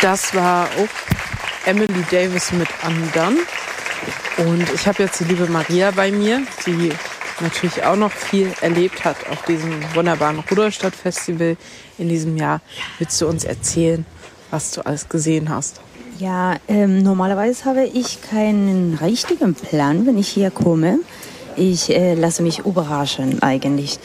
Das war auch Emily Davis mit Undone. Und ich habe jetzt die liebe Maria bei mir, die natürlich auch noch viel erlebt hat auf diesem wunderbaren Rudolstadt-Festival in diesem Jahr. Willst du uns erzählen, was du alles gesehen hast? Ja, normalerweise habe ich keinen richtigen Plan, wenn ich hier komme. Ich lasse mich überraschen eigentlich.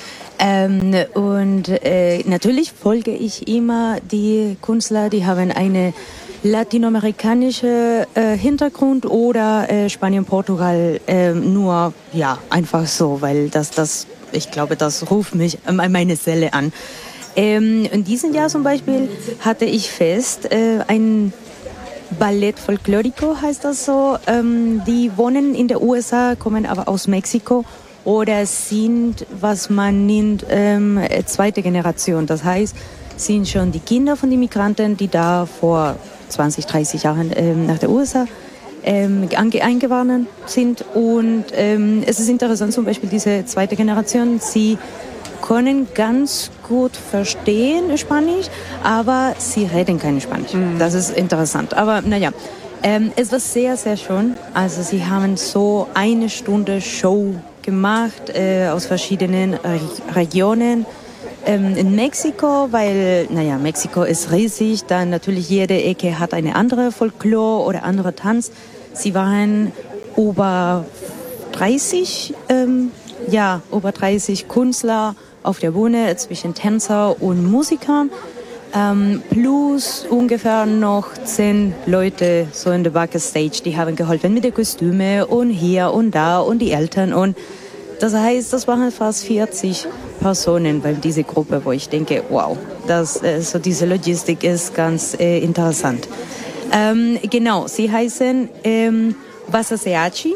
Natürlich folge ich immer die Künstler, die haben eine latinamerikanische Hintergrund oder Spanien, Portugal, nur ja einfach so, weil ich glaube, das ruft mich meine Seele an. In diesem Jahr zum Beispiel hatte ich fest ein Ballet Folklorico heißt das so. Die wohnen in den USA, kommen aber aus Mexiko oder sind, was man nennt, zweite Generation. Das heißt, sind schon die Kinder von den Migranten, die da vor 20, 30 Jahren nach den USA eingewandert sind. Und es ist interessant, zum Beispiel diese zweite Generation, sie können ganz gut verstehen Spanisch, aber sie reden kein Spanisch. Das ist interessant. Aber naja, es war sehr, sehr schön. Also sie haben so eine Stunde Show gemacht aus verschiedenen Regionen. In Mexiko, weil, naja, Mexiko ist riesig, dann natürlich jede Ecke hat eine andere Folklore oder andere Tanz. Sie waren über 30 Künstler auf der Bühne zwischen Tänzer und Musikern, plus ungefähr noch 10 Leute so in der Backstage, die haben geholfen mit den Kostümen und hier und da und die Eltern und das heißt, das waren fast 40 Personen bei dieser Gruppe, wo ich denke, wow, so diese Logistik ist ganz interessant. Genau, sie heißen Wasaseachi,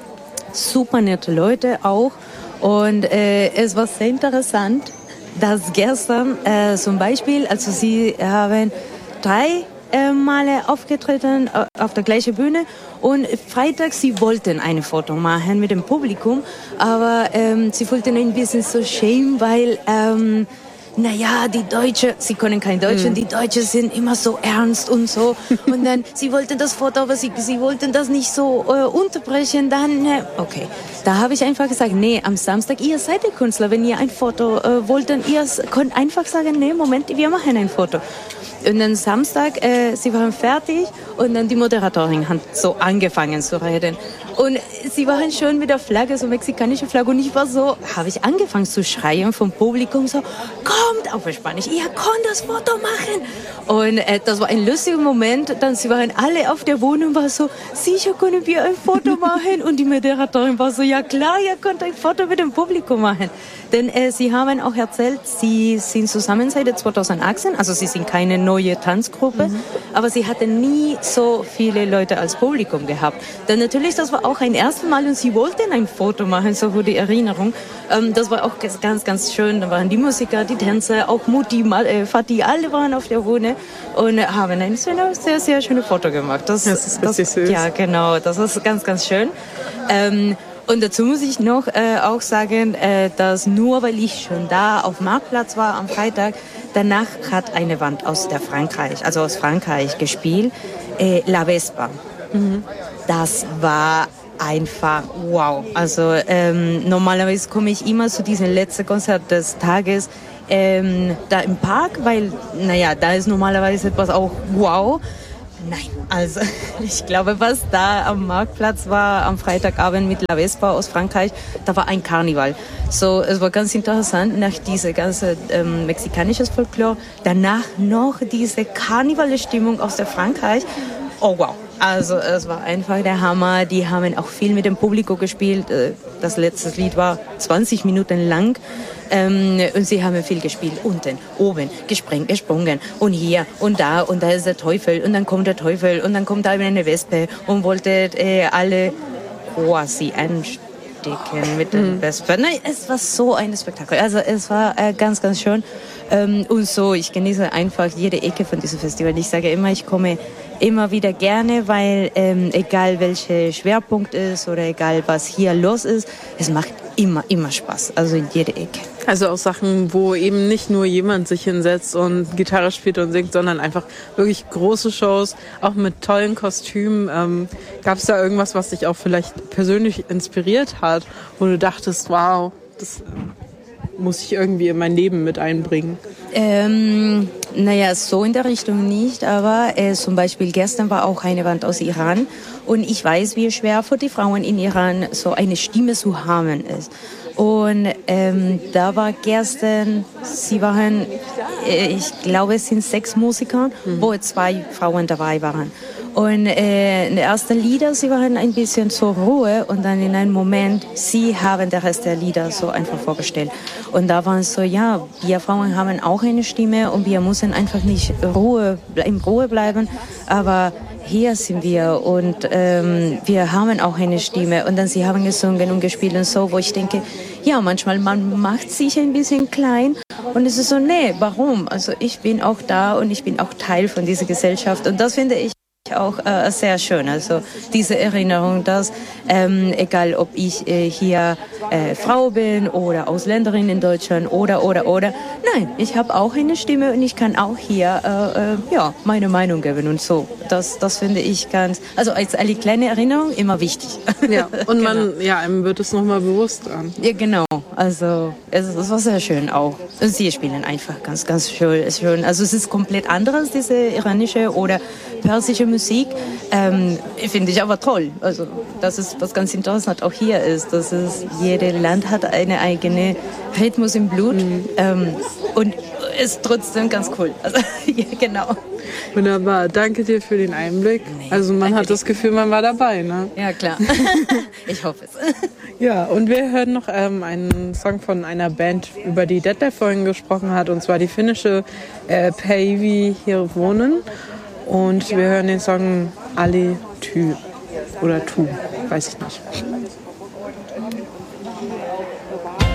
super nette Leute auch. Und es war sehr interessant, dass gestern zum Beispiel, also sie haben 3 Male aufgetreten auf der gleichen Bühne und Freitag, sie wollten ein Foto machen mit dem Publikum, aber sie fühlten ein bisschen so Shame, weil naja, die Deutschen, sie können kein Deutsch und die Deutschen sind immer so ernst und so. Und dann, sie wollten das Foto, aber sie wollten das nicht so unterbrechen. Dann, okay, da habe ich einfach gesagt, nee, am Samstag, ihr seid der Künstler, wenn ihr ein Foto wollt, dann ihr könnt einfach sagen, nee, Moment, wir machen ein Foto. Und dann Samstag, sie waren fertig und dann die Moderatorin hat so angefangen zu reden. Und sie waren schon mit der Flagge, so mexikanische Flagge. Und ich war so, habe ich angefangen zu schreien vom Publikum, so, kommt auf Spanisch, ihr könnt das Foto machen. Und das war ein lustiger Moment. Dann, sie waren alle auf der Bühne und war so, sicher können wir ein Foto machen. Und die Moderatorin war so, ja klar, ihr könnt ein Foto mit dem Publikum machen. Denn sie haben auch erzählt, sie sind zusammen seit 2018, also sie sind keine neue Tanzgruppe, aber sie hatten nie so viele Leute als Publikum gehabt. Denn natürlich, das war auch ein erstes Mal und sie wollten ein Foto machen, so für die Erinnerung. Das war auch ganz, ganz schön. Da waren die Musiker, die Tänzer, auch Mutti, Fatih, alle waren auf der Bühne und haben ein sehr, sehr schönes Foto gemacht. Das ist richtig süß. Ja, genau, das ist ganz, ganz schön. Und dazu muss ich noch auch sagen, dass nur weil ich schon da auf Marktplatz war am Freitag, danach hat eine Band aus Frankreich gespielt, La Vespa. Das war einfach wow. Also normalerweise komme ich immer zu diesem letzten Konzert des Tages da im Park, weil, naja, da ist normalerweise etwas auch wow. Nein, also ich glaube, was da am Marktplatz war am Freitagabend mit La Vespa aus Frankreich, da war ein Karneval. So, es war ganz interessant, nach dieser ganzen mexikanischen Folklore, danach noch diese Karnevalstimmung aus der Frankreich. Oh wow, also es war einfach der Hammer. Die haben auch viel mit dem Publikum gespielt. Das letzte Lied war 20 Minuten lang. Und sie haben viel gespielt, unten, oben, gesprungen und hier und da ist der Teufel und dann kommt der Teufel und dann kommt da eine Wespe und wollte alle quasi anstecken mit der Wespe. Nein, es war so ein Spektakel, also es war ganz, ganz schön und so, ich genieße einfach jede Ecke von diesem Festival. Ich sage immer, ich komme immer wieder gerne, weil egal welcher Schwerpunkt ist oder egal was hier los ist, es macht immer Spaß, also in jeder Ecke. Also auch Sachen, wo eben nicht nur jemand sich hinsetzt und Gitarre spielt und singt, sondern einfach wirklich große Shows, auch mit tollen Kostümen. Gab es da irgendwas, was dich auch vielleicht persönlich inspiriert hat, wo du dachtest, wow, das muss ich irgendwie in mein Leben mit einbringen? Naja, so in der Richtung nicht, aber zum Beispiel gestern war auch eine Band aus Iran und ich weiß, wie schwer für die Frauen in Iran so eine Stimme zu haben ist. Und da war gestern, sie waren, ich glaube, es sind 6 Musiker, wo 2 Frauen dabei waren. Und in den ersten Lieder, sie waren ein bisschen zur Ruhe und dann in einem Moment, sie haben den Rest der Lieder so einfach vorgestellt. Und da waren es so, ja, wir Frauen haben auch eine Stimme und wir müssen einfach nicht in Ruhe bleiben, aber hier sind wir und wir haben auch eine Stimme. Und dann sie haben gesungen und gespielt und so, wo ich denke, ja, manchmal man macht sich ein bisschen klein und es ist so, nee, warum? Also ich bin auch da und ich bin auch Teil von dieser Gesellschaft und das finde ich auch sehr schön. Also diese Erinnerung, dass egal ob ich hier Frau bin oder Ausländerin in Deutschland oder, nein, ich habe auch eine Stimme und ich kann auch hier ja, meine Meinung geben und so. Das finde ich also als eine kleine Erinnerung immer wichtig. Ja, und genau. einem wird es nochmal bewusst an. Ja, genau. Also es war sehr schön auch. Und sie spielen einfach ganz schön. Also es ist komplett anderes, diese iranische oder persische Musik. Finde ich aber toll. Also das ist was ganz interessant auch hier ist, dass jedes Land hat eine eigene Rhythmus im Blut und ist trotzdem ganz cool. Also, ja, genau. Wunderbar, danke dir für den Einblick. Also man hat das Gefühl, man war dabei, ne? Ja, klar. Ich hoffe es. Ja, und wir hören noch einen Song von einer Band, über die Detlef vorhin gesprochen hat, und zwar die finnische Päivi Hirvonen. Und wir hören den Song Ali Ty oder Tu, weiß ich nicht.